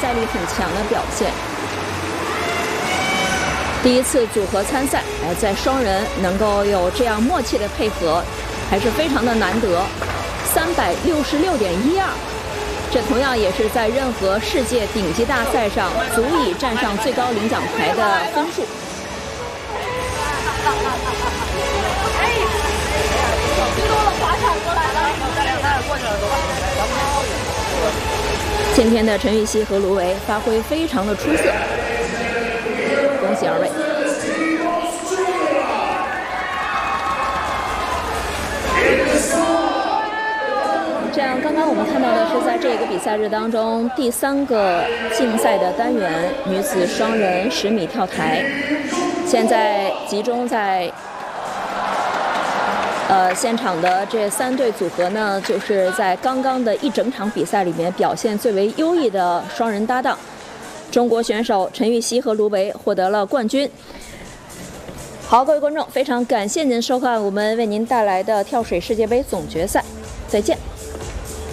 耐力很强的表现。第一次组合参赛，在双人能够有这样默契的配合，还是非常的难得。366.12，这同样也是在任何世界顶级大赛上足以站上最高领奖台的分数。今天的陈芋汐和卢维发挥非常的出色，恭喜二位。这样，刚刚我们看到的是在这个比赛日当中第3个竞赛的单元——女子双人10米跳台。现在集中在现场的这3对组合呢，就是在刚刚的一整场比赛里面表现最为优异的双人搭档。中国选手陈芋汐和卢维获得了冠军。好，各位观众，非常感谢您收看我们为您带来的跳水世界杯总决赛，再见。